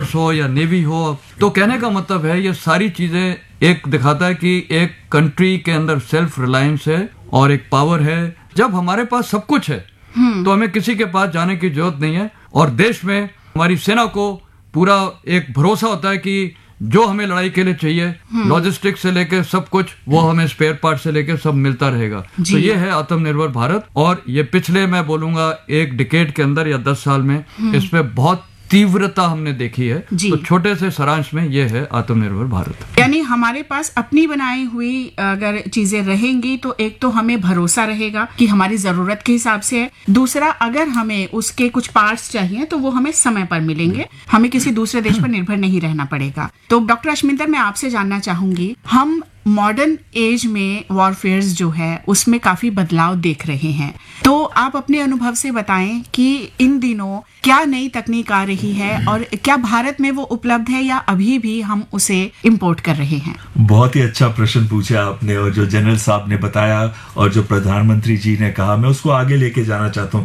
Air force हो या navy हो। तो कहने का मतलब है ये सारी चीजें एक दिखाता है कि एक कंट्री के अंदर सेल्फ रिलायंस है और एक पावर है। जब हमारे पास सब कुछ है तो हमें किसी के पास जाने की जरूरत नहीं है। और देश में हमारी सेना को पूरा एक भरोसा होता है कि जो हमें लड़ाई के लिए चाहिए, लॉजिस्टिक्स से लेकर सब कुछ, वो हमें स्पेयर पार्ट से लेकर सब मिलता रहेगा। तो ये है आत्मनिर्भर भारत। और ये पिछले मैं बोलूंगा एक डिकेड के अंदर या 10 साल में इसमें बहुत तीव्रता हमने देखी है। तो छोटे से सारांश में ये है आत्मनिर्भर भारत। यानी हमारे पास अपनी बनाई हुई अगर चीजें रहेंगी तो एक तो हमें भरोसा रहेगा कि हमारी जरूरत के हिसाब से है। दूसरा, अगर हमें उसके कुछ पार्ट्स चाहिए तो वो हमें समय पर मिलेंगे, हमें किसी दूसरे देश पर निर्भर नहीं रहना पड़ेगा। तो डॉक्टर अश्मिंदर, मैं आपसे जानना चाहूंगी, हम मॉडर्न एज में वॉरफेयर्स जो है उसमें काफी बदलाव देख रहे हैं, तो आप अपने अनुभव से बताएं कि इन दिनों क्या नई तकनीक आ रही है और क्या भारत में वो उपलब्ध है या अभी भी हम उसे इंपोर्ट कर रहे हैं? बहुत ही अच्छा प्रश्न पूछा आपने, और जो जनरल साहब ने बताया और जो प्रधानमंत्री जी ने कहा, मैं उसको आगे लेके जाना चाहता हूँ।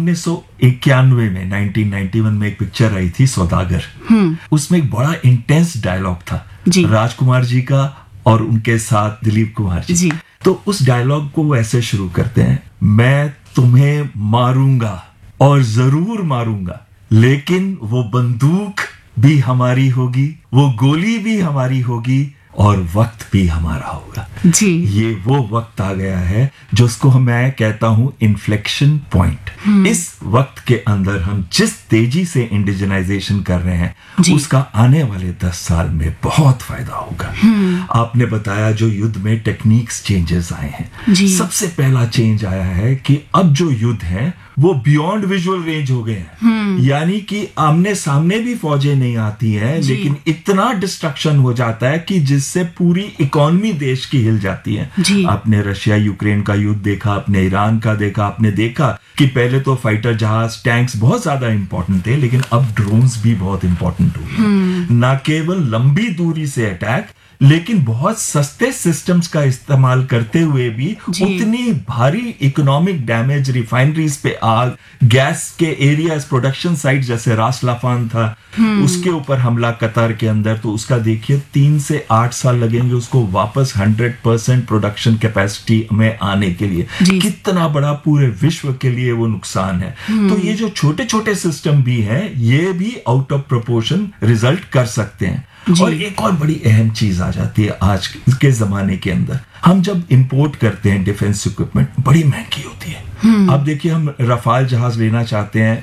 1991 में 1991 में एक पिक्चर आई थी सौदागर। उसमें एक बड़ा इंटेंस डायलॉग था राजकुमार जी का और उनके साथ दिलीप कुमार जी। तो उस डायलॉग को वो ऐसे शुरू करते हैं, मैं तुम्हें मारूंगा और जरूर मारूंगा, लेकिन वो बंदूक भी हमारी होगी, वो गोली भी हमारी होगी और वक्त भी हमारा होगा। ये वो वक्त आ गया है जो उसको मैं कहता हूं इन्फ्लेक्शन पॉइंट। इस वक्त के अंदर हम जिस तेजी से इंडिजिनाइजेशन कर रहे हैं उसका आने वाले 10 साल में बहुत फायदा होगा। आपने बताया जो युद्ध में टेक्निक्स चेंजेस आए हैं, सबसे पहला चेंज आया है कि अब जो युद्ध है वो बियॉन्ड विजुअल रेंज हो गए हैं। यानी कि आमने सामने भी फौजें नहीं आती हैं, लेकिन इतना डिस्ट्रक्शन हो जाता है कि जिससे पूरी इकोनॉमी देश की हिल जाती है। आपने रशिया यूक्रेन का युद्ध देखा, आपने ईरान का देखा, आपने देखा कि पहले तो फाइटर जहाज टैंक्स बहुत ज्यादा इंपॉर्टेंट थे, लेकिन अब ड्रोन्स भी बहुत इंपॉर्टेंट हो गए। न केवल लंबी दूरी से अटैक, लेकिन बहुत सस्ते सिस्टम्स का इस्तेमाल करते हुए भी उतनी भारी इकोनॉमिक डैमेज, रिफाइनरीज पे आग, गैस के एरियाज, प्रोडक्शन साइट जैसे रास लाफान था, उसके ऊपर हमला कतर के अंदर, तो उसका देखिए 3 से 8 साल लगेंगे उसको वापस 100% प्रोडक्शन कैपेसिटी में आने के लिए। कितना बड़ा पूरे विश्व के लिए वो नुकसान है। तो ये जो छोटे छोटे सिस्टम भी हैं, ये भी आउट ऑफ प्रोपोर्शन रिजल्ट कर सकते हैं। और एक और बड़ी अहम चीज आ जाती है आज के जमाने के अंदर, हम जब इंपोर्ट करते हैं डिफेंस इक्विपमेंट, बड़ी महंगी होती है। अब देखिए, हम रफाल जहाज लेना चाहते हैं,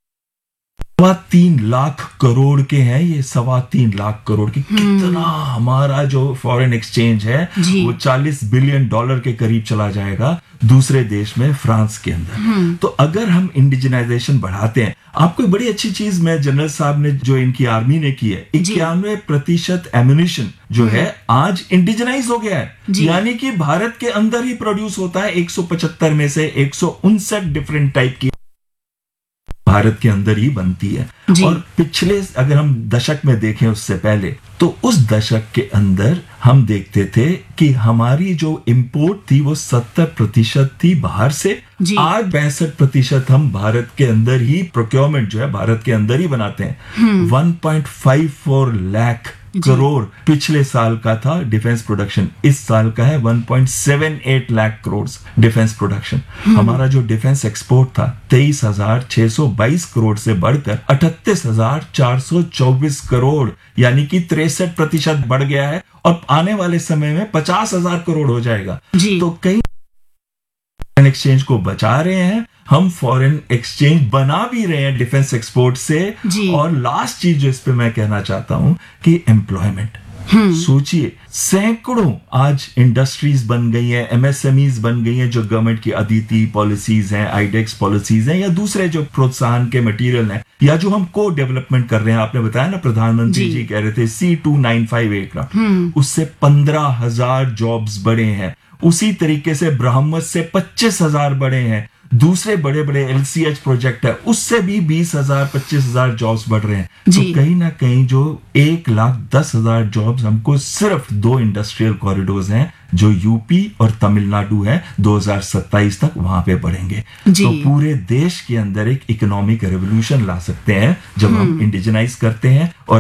3 लाख करोड़ के हैं ये, 3.25 लाख करोड़ के। कितना हमारा जो फॉरेन एक्सचेंज है वो $40 बिलियन के करीब चला जाएगा दूसरे देश में, फ्रांस के अंदर। तो अगर हम इंडिजिनाइजेशन बढ़ाते हैं, आपको बड़ी अच्छी चीज में जनरल साहब ने जो इनकी आर्मी ने की है, 91% एम्युनिशन जो है आज इंडिजिनाइज हो गया है। यानी कि भारत के अंदर ही प्रोड्यूस होता है। 175 में से 159 डिफरेंट टाइप की भारत के अंदर ही बनती है। और पिछले अगर हम दशक में देखें उससे पहले, तो उस दशक के अंदर हम देखते थे कि हमारी जो इंपोर्ट थी वो 70% थी बाहर से। आज 62% हम भारत के अंदर ही प्रोक्योरमेंट जो है भारत के अंदर ही बनाते हैं। 1.54 लाख करोड़ पिछले साल का था डिफेंस प्रोडक्शन, इस साल का है 1.78 लाख करोड़ डिफेंस प्रोडक्शन। हमारा जो डिफेंस एक्सपोर्ट था 23,622 करोड़ से बढ़कर 38,424 करोड़, यानी कि 63% बढ़ गया है, और आने वाले समय में 50,000 करोड़ हो जाएगा। तो कई एक्सचेंज को बचा रहे हैं हम, फॉरेन एक्सचेंज बना भी रहे हैं डिफेंस एक्सपोर्ट से। और लास्ट चीज जो इस पे मैं कहना चाहता हूं कि एम्प्लॉयमेंट, सोचिए सैकड़ों आज इंडस्ट्रीज बन गई हैं, एमएसएमईज बन गई हैं, जो गवर्नमेंट की अदिति पॉलिसीज हैं, आईडेक्स पॉलिसीज हैं, या दूसरे जो प्रोत्साहन के मटेरियल हैं, या जो हम को डेवलपमेंट कर रहे हैं। आपने बताया ना, प्रधानमंत्री जी कह रहे थे C2958 एयरक्राफ्ट, उससे 15,000 जॉब्स बढ़े हैं। उसी तरीके से ब्रह्मस से 25,000 बढ़े हैं। दूसरे बड़े बड़े LCH प्रोजेक्ट है, उससे भी 20,000 25,000 जॉब्स बढ़ रहे हैं। तो कहीं ना कहीं जो 1,10,000 जॉब्स हमको सिर्फ 2 इंडस्ट्रियल कॉरिडोर्स हैं जो यूपी और तमिलनाडु है, 2027 तक वहां पे बढ़ेंगे। तो पूरे देश के अंदर एक इकोनॉमिक रेवोल्यूशन ला सकते हैं जब हम इंडिजिनाइज करते हैं। और